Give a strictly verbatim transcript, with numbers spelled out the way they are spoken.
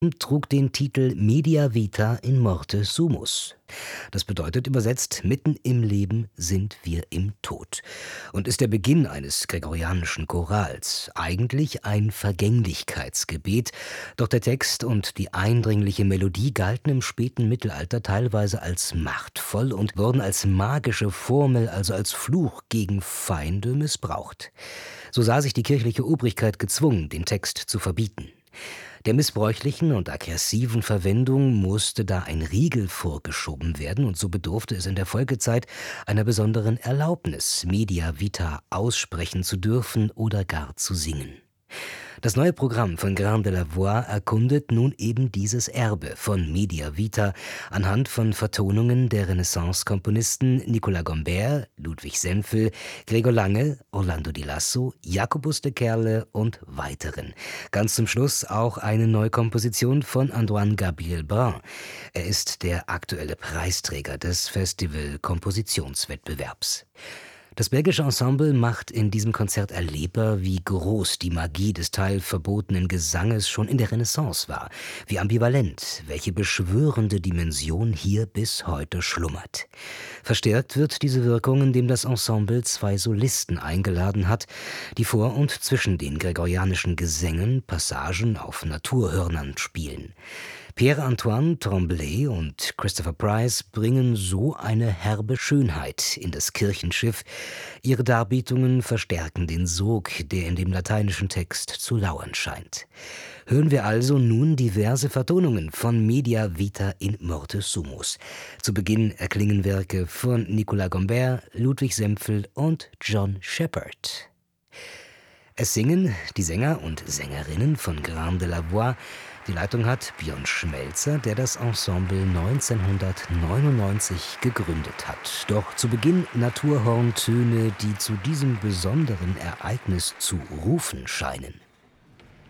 trug den Titel Media Vita in Morte Sumus. Das bedeutet übersetzt, mitten im Leben sind wir im Tod, und ist der Beginn eines gregorianischen Chorals, eigentlich ein Vergänglichkeitsgebet, doch der Text und die eindringliche Melodie galten im späten Mittelalter teilweise als machtvoll und wurden als magische Formel, also als Fluch gegen Feinde, missbraucht. So sah sich die kirchliche Obrigkeit gezwungen, den Text zu verbieten. Der missbräuchlichen und aggressiven Verwendung musste da ein Riegel vorgeschoben werden, und so bedurfte es in der Folgezeit einer besonderen Erlaubnis, Media Vita aussprechen zu dürfen oder gar zu singen. Das neue Programm von Grain de la Voix erkundet nun eben dieses Erbe von Media Vita anhand von Vertonungen der Renaissance-Komponisten Nicolas Gombert, Ludwig Senfl, Gregor Lange, Orlando di Lasso, Jacobus de Kerle und weiteren. Ganz zum Schluss auch eine Neukomposition von Antoine Gabriel Brun. Er ist der aktuelle Preisträger des Festival-Kompositionswettbewerbs. Das belgische Ensemble macht in diesem Konzert erlebbar, wie groß die Magie des teilverbotenen Gesanges schon in der Renaissance war, wie ambivalent, welche beschwörende Dimension hier bis heute schlummert. Verstärkt wird diese Wirkung, indem das Ensemble zwei Solisten eingeladen hat, die vor und zwischen den gregorianischen Gesängen Passagen auf Naturhörnern spielen. Pierre-Antoine Tremblay und Christopher Price bringen so eine herbe Schönheit in das Kirchenschiff. Ihre Darbietungen verstärken den Sog, der in dem lateinischen Text zu lauern scheint. Hören wir also nun diverse Vertonungen von Media Vita in Morte Sumus. Zu Beginn erklingen Werke von Nicolas Gombert, Ludwig Senfl und John Shepherd. Es singen die Sänger und Sängerinnen von Grain de la Voix. Die Leitung hat Björn Schmelzer, der das Ensemble neunzehnhundertneunundneunzig gegründet hat. Doch zu Beginn Naturhorntöne, die zu diesem besonderen Ereignis zu rufen scheinen.